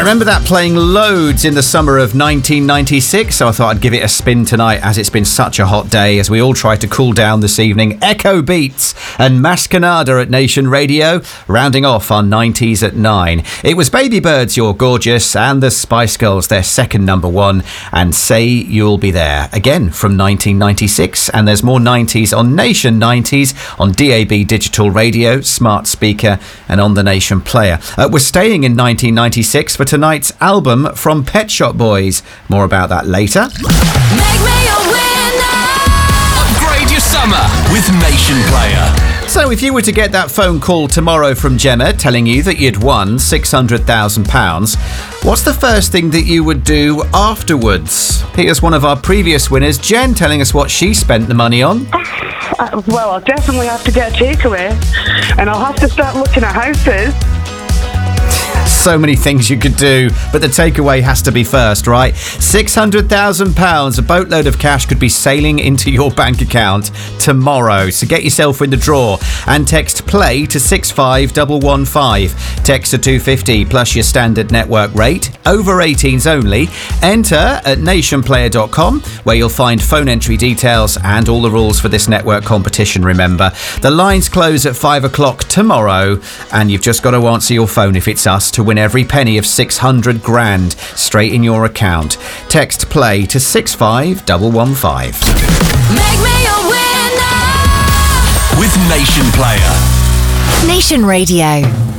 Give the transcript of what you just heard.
remember that playing loads in the summer of 1996, so I thought I'd give it a spin tonight as it's been such a hot day as we all try to cool down this evening. Echo Beats and Mascanada at Nation Radio, rounding off our 90s at 9. It was Baby Birds, You're Gorgeous, and the Spice Girls, their second number one, and Say You'll Be There, again from 1996. And there's more 90s on Nation 90s, on DAB digital radio, smart speaker, and on the Nation player. We're staying in 1996 for tonight's album from Pet Shop Boys. More about that later. Make me a winner. Upgrade your summer with Nation Player. So if you were to get that phone call tomorrow from Gemma telling you that you'd won £600,000, what's the first thing that you would do afterwards? Here's one of our previous winners, Jen, telling us what she spent the money on. Well, I'll definitely have to get a takeaway, and I'll have to start looking at houses. So many things you could do, but the takeaway has to be first, right? £600,000, a boatload of cash could be sailing into your bank account tomorrow. So get yourself in the draw and text PLAY to 65115. Text to 250 plus your standard network rate. Over 18s only. Enter at nationplayer.com, where you'll find phone entry details and all the rules for this network competition, remember. The lines close at 5 o'clock tomorrow, and you've just got to answer your phone if it's us to win every penny of 600 grand straight in your account. Text PLAY to 65115. Make me a winner. With Nation Player. Nation Radio.